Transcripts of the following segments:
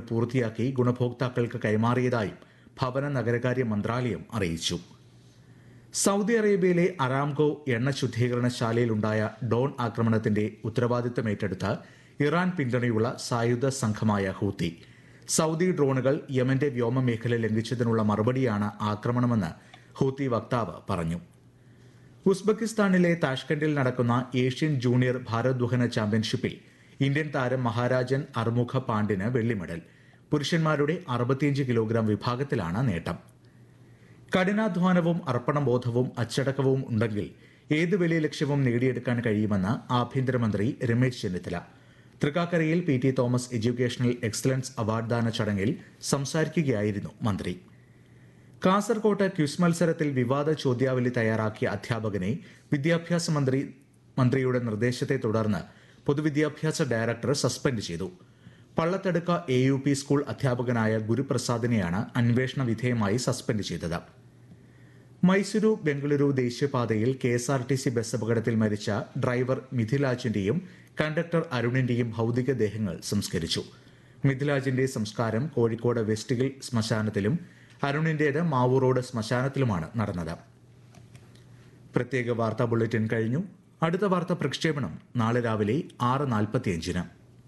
പൂർത്തിയാക്കി ഗുണഭോക്താക്കൾക്ക് കൈമാറിയതായും ഭവന നഗരകാര്യ മന്ത്രാലയം അറിയിച്ചു. സൗദി അറേബ്യയിലെ അരാംകോ എണ്ണ ശുദ്ധീകരണശാലയിലുണ്ടായ ഡ്രോൺ ആക്രമണത്തിന്റെ ഉത്തരവാദിത്തം ഏറ്റെടുത്ത് ഇറാൻ പിന്തുണയുള്ള സായുധ സംഘമായ ഹൂത്തി. സൗദി ഡ്രോണുകൾ യമന്റെ വ്യോമമേഖല ലംഘിച്ചതിനുള്ള മറുപടിയാണ് ആക്രമണമെന്ന് ഹൂത്തി വക്താവ് പറഞ്ഞു. ഉസ്ബെക്കിസ്ഥാനിലെ താഷ്കണ്ടിൽ നടക്കുന്ന ഏഷ്യൻ ജൂനിയർ ഭാരോദ്വഹന ചാമ്പ്യൻഷിപ്പിൽ ഇന്ത്യൻ താരം മഹാരാജൻ അർമുഖ പാണ്ഡിന് വെള്ളി മെഡൽ. പുരുഷന്മാരുടെ 65 കിലോഗ്രാം വിഭാഗത്തിലാണ് നേട്ടം. കഠിനാധ്വാനവും അർപ്പണബോധവും അച്ചടക്കവും ഉണ്ടെങ്കിൽ ഏത് വലിയ ലക്ഷ്യവും നേടിയെടുക്കാൻ കഴിയുമെന്ന് ആഭ്യന്തരമന്ത്രി രമേശ് ചെന്നിത്തല. തൃക്കാക്കരയിൽ PT Thomas educational excellence award ദാന ചടങ്ങിൽ സംസാരിക്കുകയായിരുന്നു മന്ത്രി. കാസർകോട്ട് ക്വിസ് മത്സരത്തിൽ വിവാദ ചോദ്യാവലി തയ്യാറാക്കിയ അധ്യാപകനെ വിദ്യാഭ്യാസ മന്ത്രിയുടെ നിർദ്ദേശത്തെ തുടർന്ന് പൊതുവിദ്യാഭ്യാസ ഡയറക്ടർ സസ്പെൻഡ് ചെയ്തു. പള്ളത്തടുക്ക AUP സ്കൂൾ അധ്യാപകനായ ഗുരുപ്രസാദിനെയാണ് അന്വേഷണ വിധേയമായി സസ്പെൻഡ് ചെയ്തത്. മൈസൂരു ബംഗളൂരു ദേശീയപാതയിൽ KSRTC ബസ് അപകടത്തിൽ മരിച്ച ഡ്രൈവർ മിഥിലാജിന്റെയും കണ്ടക്ടർ അരുണിന്റെയും ഭൌതികദേഹങ്ങൾ സംസ്കരിച്ചു. മിഥിലാജിന്റെ സംസ്കാരം Kozhikode west hill ശ്മശാനത്തിലും അരുണിന്റേത് Mavoor road ശ്മശാനത്തിലുമാണ് നടന്നത്. പ്രത്യേക വാർത്താ ബുള്ളറ്റിൻ കഴിഞ്ഞു. അടുത്ത വാർത്താ പ്രക്ഷേപണം നാളെ രാവിലെ 6:45.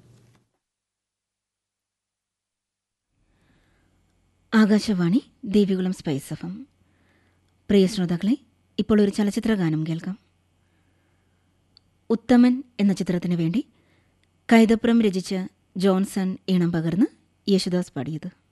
Akashvani Devikulam spice FM. പ്രിയ ശ്രോതാക്കളെ, ഇപ്പോൾ ഒരു ചലച്ചിത്ര ഗാനം കേൾക്കാം. ഉത്തമൻ എന്ന ചിത്രത്തിനു വേണ്ടി കൈതപ്രം രചിച്ച് ജോൺസൺ ഈണം പകർന്ന് യേശുദാസ് പാടിയത്.